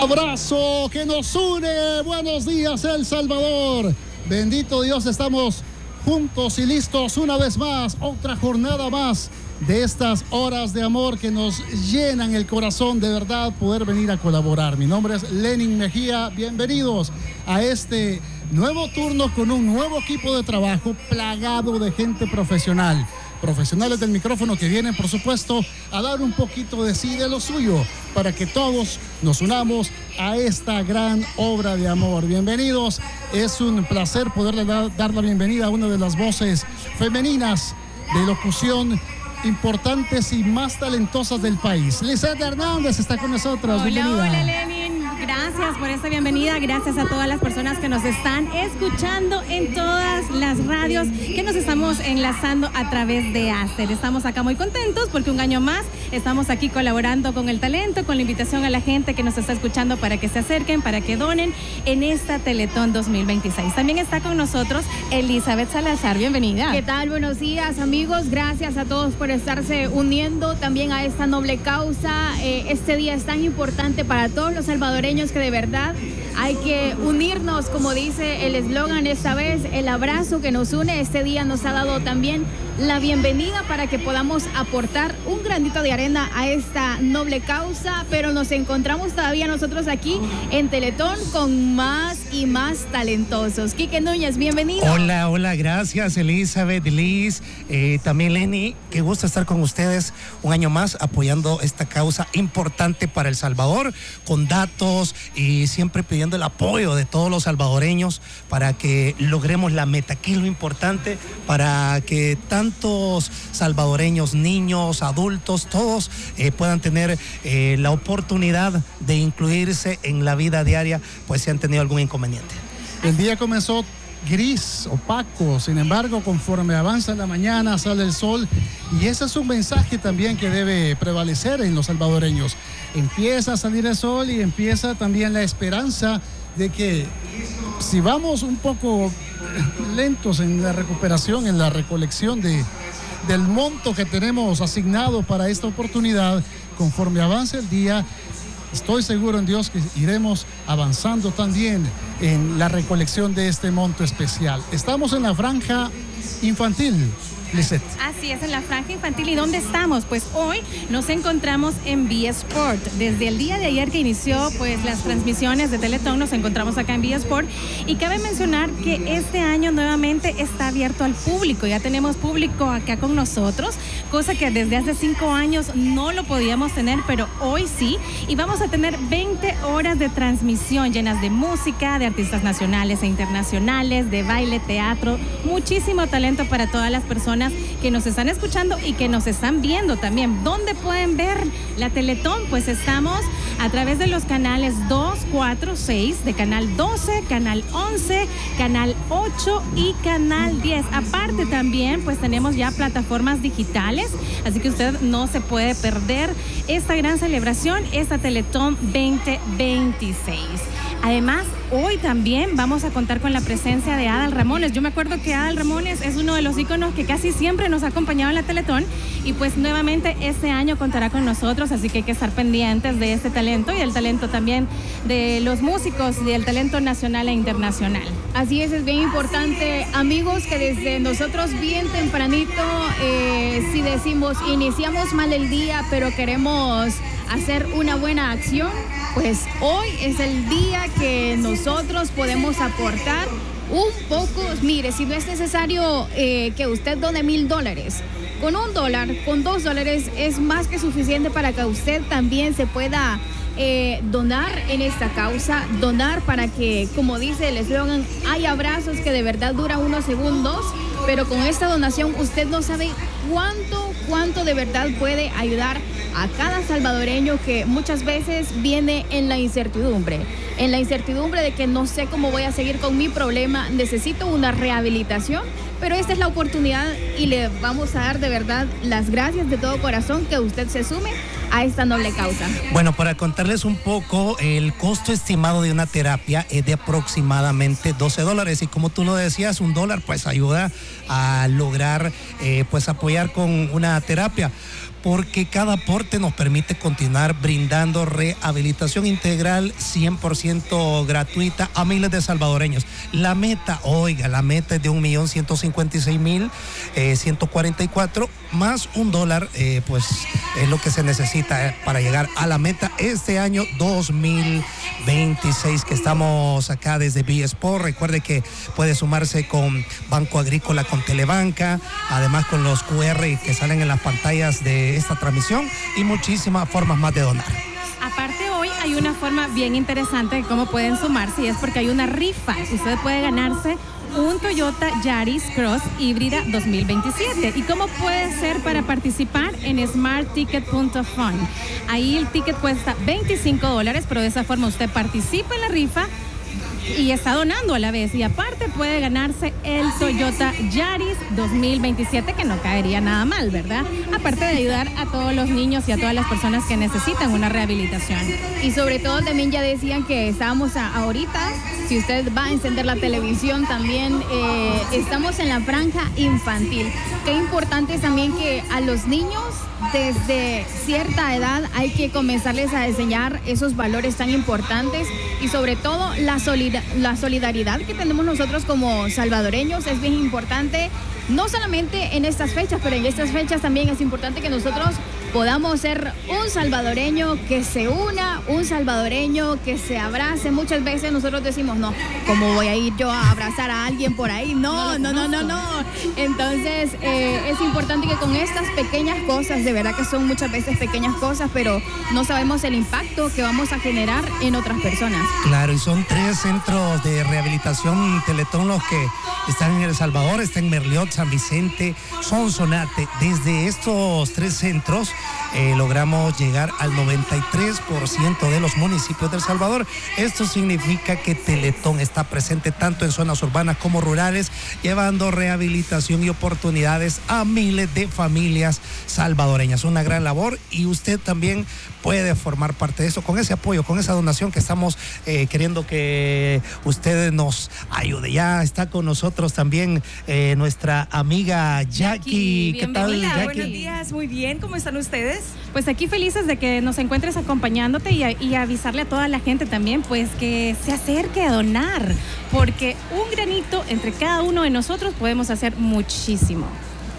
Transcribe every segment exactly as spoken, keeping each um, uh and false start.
Abrazo que nos une. Buenos días, El Salvador. Bendito Dios, estamos juntos y listos una vez más. Otra jornada más de estas horas de amor que nos llenan el corazón, de verdad, poder venir a colaborar. Mi nombre es Lenin Mejía. Bienvenidos a este nuevo turno con un nuevo equipo de trabajo plagado de gente profesional. Profesionales del micrófono que vienen, por supuesto, a dar un poquito de sí, de lo suyo, para que todos nos unamos a esta gran obra de amor. Bienvenidos, es un placer poderle da, dar la bienvenida a una de las voces femeninas de locución importantes y más talentosas del país. Lizeth Hernández está con nosotros. Hola, bienvenida. Hola, Lenin. Gracias por esta bienvenida. Gracias a todas las personas que nos están escuchando en todas las radios que nos estamos enlazando a través de Aster. Estamos acá muy contentos porque un año más estamos aquí colaborando con el talento, con la invitación a la gente que nos está escuchando para que se acerquen, para que donen en esta Teletón dos mil veintiséis. También está con nosotros Elizabeth Salazar. Bienvenida. ¿Qué tal? Buenos días, amigos. Gracias a todos por estarse uniendo también a esta noble causa. Eh, este día es tan importante para todos los salvadoreños que de verdad hay que unirnos, como dice el eslogan esta vez, el abrazo que nos une. Este día nos ha dado también la bienvenida para que podamos aportar un granito de arena a esta noble causa, pero nos encontramos todavía nosotros aquí en Teletón con más y más talentosos. Quique Núñez, bienvenido. Hola, hola, gracias Elizabeth, Liz, eh, también Lenny, qué gusto estar con ustedes un año más apoyando esta causa importante para El Salvador, con datos y siempre pidiendo el apoyo de todos los salvadoreños para que logremos la meta, que es lo importante, para que tantos salvadoreños, niños, adultos, todos eh, puedan tener eh, la oportunidad de incluirse en la vida diaria, pues si han tenido algún inconveniente. El día comenzó gris, opaco, sin embargo, conforme avanza la mañana, sale el sol, y ese es un mensaje también que debe prevalecer en los salvadoreños. Empieza a salir el sol y empieza también la esperanza de que si vamos un poco lentos en la recuperación, en la recolección de, del monto que tenemos asignado para esta oportunidad, conforme avance el día, estoy seguro en Dios que iremos avanzando también en la recolección de este monto especial. Estamos en la franja infantil, Lizeth. Así es, en la franja infantil. ¿Y dónde estamos? Pues hoy nos encontramos en Vía Sport. Desde el día de ayer que inició pues las transmisiones de Teletón, nos encontramos acá en Vía Sport. Y cabe mencionar que este año nuevamente está abierto al público. Ya tenemos público acá con nosotros, cosa que desde hace cinco años no lo podíamos tener, pero hoy sí. Y vamos a tener veinte horas de transmisión llenas de música, de artistas nacionales e internacionales, de baile, teatro, muchísimo talento para todas las personas que nos están escuchando y que nos están viendo también. ¿Dónde pueden ver la Teletón? Pues estamos a través de los canales dos, cuatro, seis, de Canal doce, Canal once, Canal ocho y Canal diez. Aparte también pues tenemos ya plataformas digitales, así que usted no se puede perder esta gran celebración, esta Teletón veinte veintiséis. Además, hoy también vamos a contar con la presencia de Adal Ramones. Yo me acuerdo que Adal Ramones es uno de los íconos que casi siempre nos ha acompañado en la Teletón, y pues nuevamente este año contará con nosotros, así que hay que estar pendientes de este talento y del talento también de los músicos y del talento nacional e internacional. Así es, es bien importante, amigos, que desde nosotros bien tempranito, eh, si decimos iniciamos mal el día, pero queremos hacer una buena acción, pues hoy es el día que nosotros podemos aportar un poco. Mire, si no es necesario eh, que usted done mil dólares, con un dólar, con dos dólares es más que suficiente para que usted también se pueda eh, donar en esta causa, donar para que, como dice el eslogan, hay abrazos que de verdad duran unos segundos, pero con esta donación usted no sabe cuánto, cuánto de verdad puede ayudar a cada salvadoreño que muchas veces viene en la incertidumbre, en la incertidumbre de que no sé cómo voy a seguir con mi problema, necesito una rehabilitación, pero esta es la oportunidad y le vamos a dar de verdad las gracias de todo corazón que usted se sume a esta noble causa. Bueno, para contarles un poco, el costo estimado de una terapia es de aproximadamente doce dólares, y como tú lo decías, un dólar pues ayuda a lograr eh, pues apoyar con una terapia. porque cada aporte nos permite continuar brindando rehabilitación integral cien por ciento gratuita a miles de salvadoreños. La meta, oiga, la meta es de un millón ciento cincuenta y seis mil ciento cuarenta y cuatro, más un dólar, eh, pues es lo que se necesita eh, para llegar a la meta este año dos mil veintiséis, que estamos acá desde B-Sport. Recuerde que puede sumarse con Banco Agrícola, con Telebanca, además con los cu erre que salen en las pantallas de esta transmisión y muchísimas formas más de donar. Aparte, hoy hay una forma bien interesante de cómo pueden sumarse, y es porque hay una rifa. Usted puede ganarse un Toyota Yaris Cross híbrida dos mil veintisiete. ¿Y cómo puede ser para participar? En smart ticket punto fun. Ahí el ticket cuesta veinticinco dólares, pero de esa forma usted participa en la rifa y está donando a la vez, y aparte puede ganarse el Toyota Yaris dos mil veintisiete, que no caería nada mal, ¿verdad? Aparte de ayudar a todos los niños y a todas las personas que necesitan una rehabilitación. Y sobre todo también ya decían que estábamos a, ahorita, si usted va a encender la televisión también, eh, estamos en la franja infantil. Qué importante es también que a los niños desde cierta edad hay que comenzarles a enseñar esos valores tan importantes, y sobre todo la, solida- la solidaridad que tenemos nosotros como salvadoreños es bien importante, no solamente en estas fechas, pero en estas fechas también es importante que nosotros podamos ser un salvadoreño que se una, un salvadoreño que se abrace. Muchas veces nosotros decimos, no, ¿cómo voy a ir yo a abrazar a alguien por ahí? No, no, no, no, no. Entonces, eh, es importante que con estas pequeñas cosas, de verdad que son muchas veces pequeñas cosas, pero no sabemos el impacto que vamos a generar en otras personas. Claro, y son tres centros de rehabilitación Teletón los que están en El Salvador, está en Merliot, San Vicente, Sonsonate. Desde estos tres centros eh, logramos llegar al noventa y tres por ciento de los municipios de El Salvador. Esto significa que Teletón está presente tanto en zonas urbanas como rurales, llevando rehabilitación y oportunidades a miles de familias salvadoreñas. Una gran labor, y usted también puede formar parte de eso con ese apoyo, con esa donación que estamos eh, queriendo que usted nos ayude. Ya está con nosotros también eh, nuestra amiga Jackie. Jackie, ¿Qué tal, Jackie? Buenos días, muy bien. ¿Cómo están ustedes? Pues aquí felices de que nos encuentres acompañándote, y, a, y avisarle a toda la gente también, pues que se acerque a donar, porque un granito entre cada uno de nosotros podemos hacer muchísimo.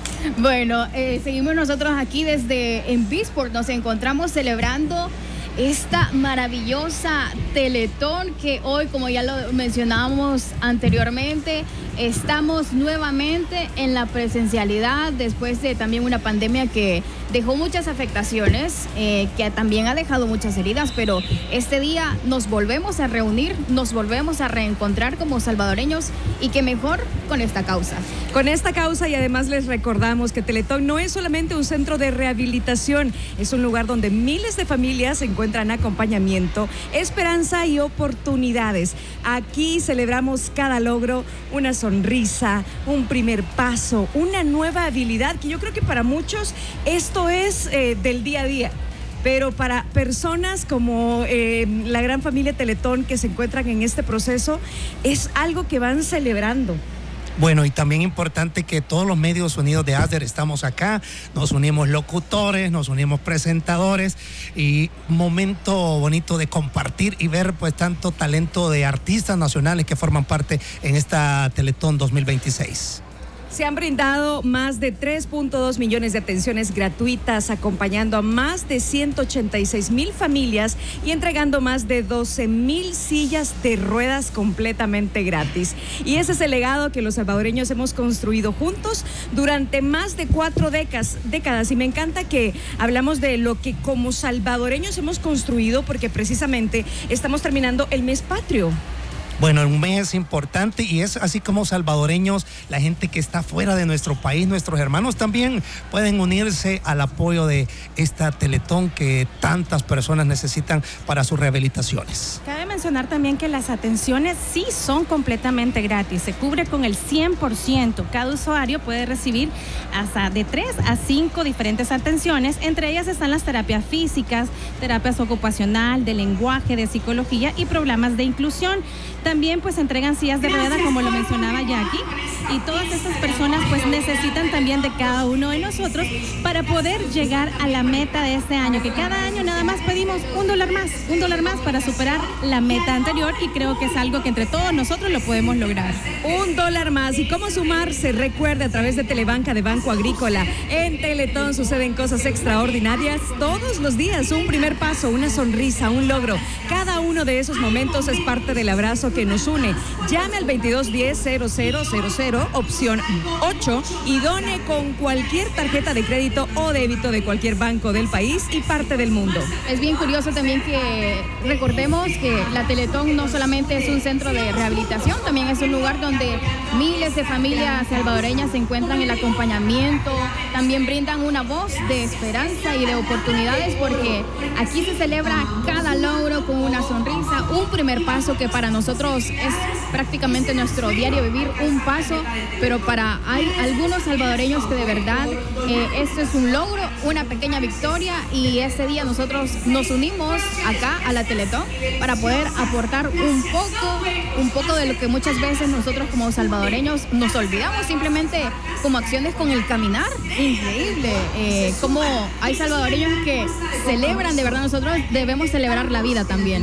Bueno, eh, seguimos nosotros aquí desde en B-Sport. Nos encontramos celebrando esta maravillosa Teletón que hoy, como ya lo mencionábamos anteriormente, estamos nuevamente en la presencialidad después de también una pandemia que dejó muchas afectaciones, eh, que también ha dejado muchas heridas, pero este día nos volvemos a reunir, nos volvemos a reencontrar como salvadoreños, y que mejor con esta causa. Con esta causa, y además les recordamos que Teletón no es solamente un centro de rehabilitación, es un lugar donde miles de familias encuentran acompañamiento, esperanza y oportunidades. Aquí celebramos cada logro, una sonrisa, un primer paso, una nueva habilidad que yo creo que para muchos esto es eh, del día a día. Pero para personas como eh, la gran familia Teletón que se encuentran en este proceso, es algo que van celebrando. Bueno, y también importante que todos los medios unidos de ASDER estamos acá, nos unimos locutores, nos unimos presentadores, y momento bonito de compartir y ver pues tanto talento de artistas nacionales que forman parte en esta Teletón dos mil veintiséis. Se han brindado más de tres punto dos millones de atenciones gratuitas, acompañando a más de ciento ochenta y seis mil familias y entregando más de doce mil sillas de ruedas completamente gratis. Y ese es el legado que los salvadoreños hemos construido juntos durante más de cuatro décadas, décadas. Y me encanta que hablamos de lo que como salvadoreños hemos construido, porque precisamente estamos terminando el mes patrio. Bueno, un mes importante, y es así como salvadoreños, la gente que está fuera de nuestro país, nuestros hermanos también pueden unirse al apoyo de esta Teletón que tantas personas necesitan para sus rehabilitaciones. Cabe mencionar también que las atenciones sí son completamente gratis, se cubre con el cien por ciento. Cada usuario puede recibir hasta de tres a cinco diferentes atenciones, entre ellas están las terapias físicas, terapias ocupacional, de lenguaje, de psicología y programas de inclusión. También pues entregan sillas de ruedas, como lo mencionaba Jackie, y todas estas personas pues necesitan también de cada uno de nosotros para poder llegar a la meta de este año, que cada año nada más pedimos un dólar más, un dólar más para superar la meta anterior, y creo que es algo que entre todos nosotros lo podemos lograr. Un dólar más. ¿Y cómo sumarse? Recuerde, a través de Telebanca de Banco Agrícola. En Teletón suceden cosas extraordinarias todos los días. Un primer paso, una sonrisa, un logro. Cada uno de esos momentos es parte del abrazo que nos une. Llame al veintidós diez cero cero cero cero, opción ocho, y done con cualquier tarjeta de crédito o débito de cualquier banco del país y parte del mundo. Es bien curioso también que recordemos que la Teletón no solamente es un centro de rehabilitación, también es un lugar donde miles de familias salvadoreñas se encuentran el acompañamiento, también brindan una voz de esperanza y de oportunidades, porque aquí se celebra cada logro con una sonrisa, un primer paso que para nosotros es prácticamente nuestro diario vivir, un paso, pero para hay algunos salvadoreños que de verdad eh, esto es un logro, una pequeña victoria, y ese día nosotros nos unimos acá a la Teletón para poder aportar un poco, un poco de lo que muchas veces nosotros como salvadoreños nos olvidamos, simplemente como acciones con el caminar. Increíble, eh, como hay salvadoreños que celebran, de verdad nosotros debemos celebrar la vida también.